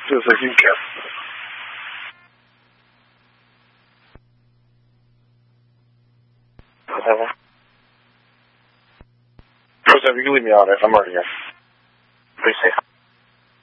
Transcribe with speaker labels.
Speaker 1: I think. Joseph, you can leave me on it. I'm already here. Please say hi.